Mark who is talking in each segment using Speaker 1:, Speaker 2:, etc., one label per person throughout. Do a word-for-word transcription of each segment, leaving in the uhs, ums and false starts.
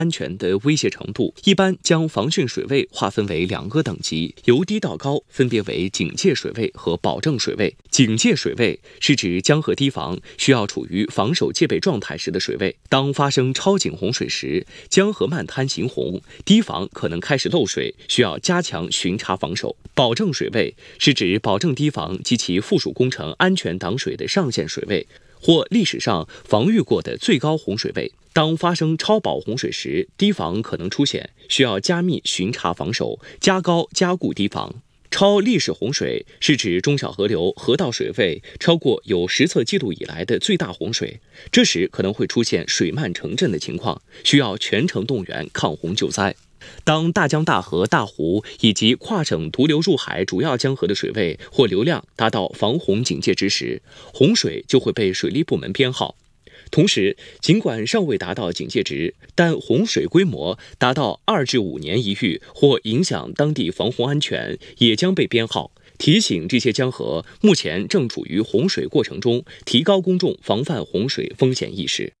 Speaker 1: 安全的威胁程度，一般将防汛水位划分为两个等级，由低到高分别为警戒水位和保证水位。警戒水位是指江河堤防需要处于防守戒备状态时的水位，当发生超警洪水时，江河漫滩行洪，堤防可能开始漏水，需要加强巡查防守。保证水位是指保证堤防及其附属工程安全挡水的上限水位，或历史上防御过的最高洪水位。当发生超保洪水时，堤防可能出现需要加密巡查防守，加高加固堤防。超历史洪水是指中小河流河道水位超过有实测记录以来的最大洪水，这时可能会出现水漫城镇的情况，需要全城动员抗洪救灾。当大江大河、大湖以及跨省独流入海主要江河的水位或流量达到防洪警戒值时，洪水就会被水利部门编号。同时，尽管尚未达到警戒值，但洪水规模达到二至五年一遇或影响当地防洪安全，也将被编号，提醒这些江河目前正处于洪水过程中，提高公众防范洪水风险意识。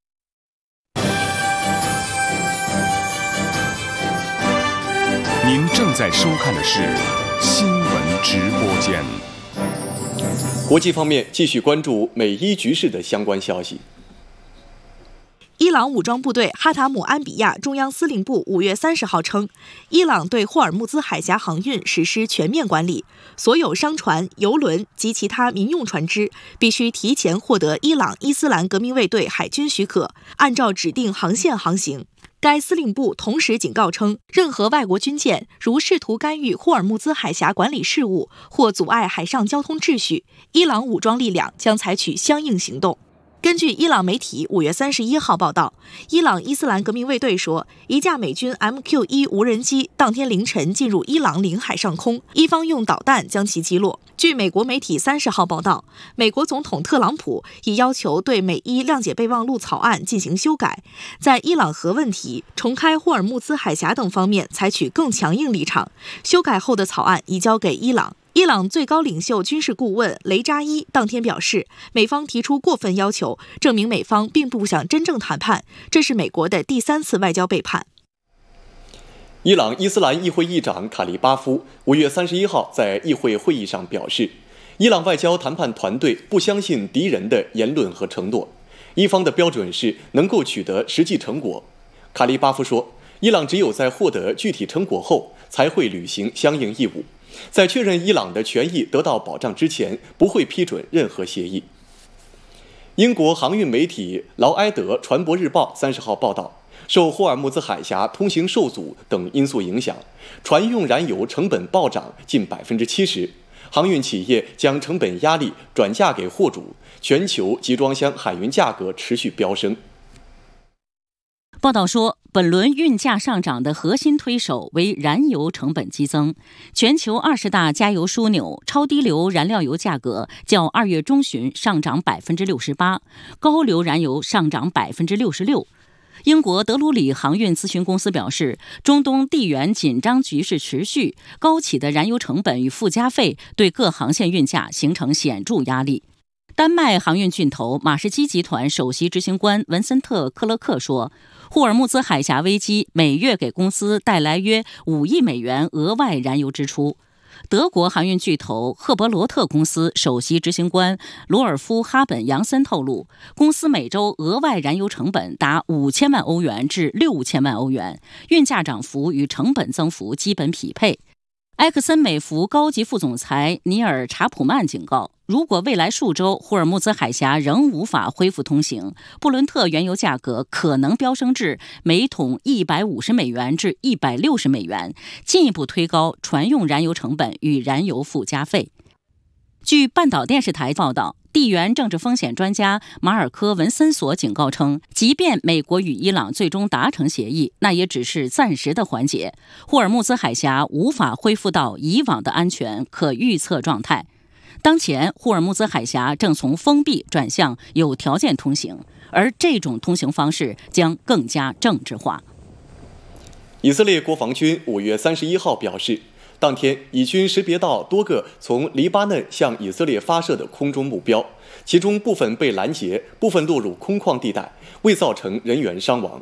Speaker 2: 您正在收看的是新闻直播间。
Speaker 3: 国际方面，继续关注美伊局势的相关消息。
Speaker 4: 伊朗武装部队哈塔姆安比亚中央司令部五月三十号称，伊朗对霍尔木兹海峡航运实施全面管理，所有商船、油轮及其他民用船只必须提前获得伊朗伊斯兰革命卫队海军许可，按照指定航线航行。该司令部同时警告称，任何外国军舰如试图干预霍尔木兹海峡管理事务或阻碍海上交通秩序，伊朗武装力量将采取相应行动。根据伊朗媒体五月三十一号报道，伊朗伊斯兰革命卫队说，一架美军 M Q 一 无人机当天凌晨进入伊朗领海上空，伊方用导弹将其击落。据美国媒体三十号报道，美国总统特朗普已要求对美伊谅解备忘录草案进行修改，在伊朗核问题、重开霍尔木兹海峡等方面采取更强硬立场。修改后的草案移交给伊朗。伊朗最高领袖军事顾问雷扎伊当天表示，美方提出过分要求，证明美方并不想真正谈判，这是美国的第三次外交背叛。
Speaker 3: 伊朗伊斯兰议会议长卡利巴夫五月三十一号在议会会议上表示，伊朗外交谈判团队不相信敌人的言论和承诺，伊方的标准是能够取得实际成果。卡利巴夫说，伊朗只有在获得具体成果后，才会履行相应义务。在确认伊朗的权益得到保障之前，不会批准任何协议。英国航运媒体劳埃德船舶日报三十号报道，受霍尔木兹海峡通行受阻等因素影响，船用燃油成本暴涨近百分之七十，航运企业将成本压力转嫁给货主，全球集装箱海运价格持续飙升。
Speaker 5: 报道说，本轮运价上涨的核心推手为燃油成本激增。全球二十大加油枢纽超低硫燃料油价格较二月中旬上涨百分之六十八，高硫燃油上涨百分之六十六。英国德鲁里航运咨询公司表示，中东地缘紧张局势持续，高企的燃油成本与附加费对各航线运价形成显著压力。丹麦航运巨头马士基集团首席执行官文森特·克勒克说，霍尔木兹海峡危机每月给公司带来约五亿美元额外燃油支出。德国航运巨头赫伯罗特公司首席执行官罗尔夫·哈本扬森透露，公司每周额外燃油成本达五千万欧元至六千万欧元，运价涨幅与成本增幅基本匹配。埃克森美孚高级副总裁尼尔·查普曼警告，如果未来数周霍尔木兹海峡仍无法恢复通行，布伦特原油价格可能飙升至每桶一百五十美元至一百六十美元，进一步推高船用燃油成本与燃油附加费。据半岛电视台报道，地缘政治风险专家马尔科·文森索警告称，即便美国与伊朗最终达成协议，那也只是暂时的缓解，霍尔木兹海峡无法恢复到以往的安全可预测状态。当前，霍尔木兹海峡正从封闭转向有条件通行，而这种通行方式将更加政治化。
Speaker 3: 以色列国防军五月三十一号表示，当天，以军识别到多个从黎巴嫩向以色列发射的空中目标，其中部分被拦截，部分落入空旷地带，未造成人员伤亡。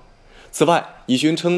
Speaker 3: 此外，以军称